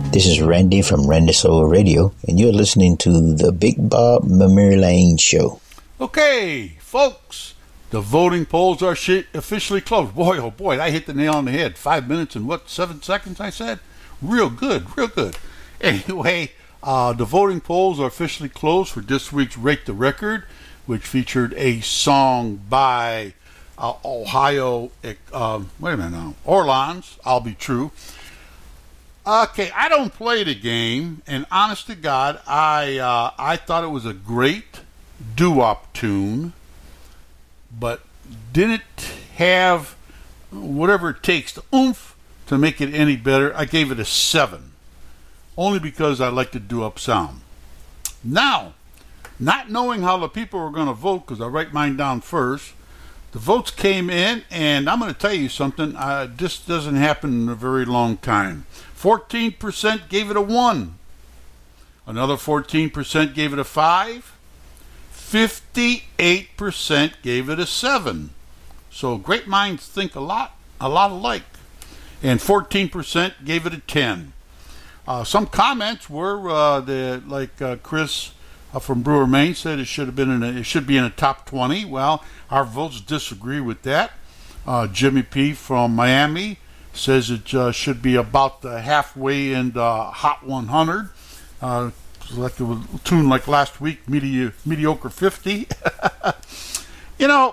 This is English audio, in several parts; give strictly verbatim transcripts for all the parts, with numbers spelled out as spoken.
This is Randy from Randy Soul Radio, and you're listening to the Big Bob Memory Lane Show. Okay, folks, the voting polls are sh- officially closed. Boy, oh boy, I hit the nail on the head. Five minutes and what, seven seconds, I said? Real good, real good. Anyway, uh, the voting polls are officially closed for this week's Rate the Record, which featured a song by uh, Ohio, uh, wait a minute now, Orleans, I'll Be True. Okay, I don't play the game, and honest to God, I uh, I thought it was a great doo-wop tune, but didn't have whatever it takes, the oomph, to make it any better. I gave it a seven, only because I like the doo-wop sound. Now, not knowing how the people were going to vote, because I write mine down first, the votes came in, and I'm going to tell you something. Uh, this doesn't happen in a very long time. fourteen percent gave it a one. Another fourteen percent gave it a five. fifty-eight percent gave it a seven. So great minds think a lot, a lot alike. And fourteen percent gave it a ten. Uh, some comments were uh, the like uh, Chris uh, from Brewer, Maine said it should have been in a, it should be in a top twenty. Well, our votes disagree with that. Uh, Jimmy P from Miami says it uh, should be about the halfway in the Hot one hundred. Uh, like a tune like last week, Medi- Mediocre fifty. You know,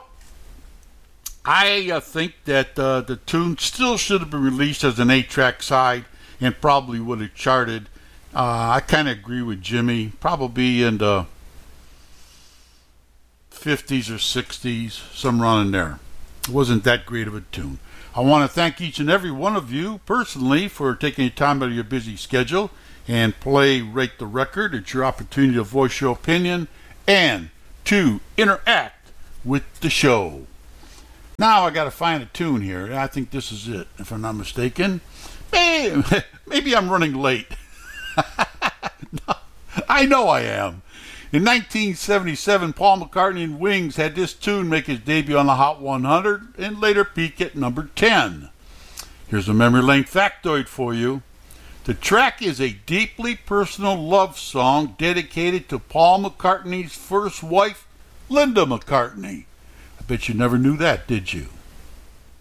I uh, think that uh, the tune still should have been released as an eight-track side and probably would have charted. Uh, I kind of agree with Jimmy, probably in the fifties or sixties, some running there. It wasn't that great of a tune. I want to thank each and every one of you personally for taking time out of your busy schedule and play Rate the Record. It's your opportunity to voice your opinion and to interact with the show. Now I got to find a tune here. I think this is it, if I'm not mistaken. Maybe, maybe I'm running late. No, I know I am. In nineteen seventy-seven, Paul McCartney and Wings had this tune make his debut on the Hot one hundred and later peak at number ten. Here's a memory lane factoid for you. The track is a deeply personal love song dedicated to Paul McCartney's first wife, Linda McCartney. I bet you never knew that, did you?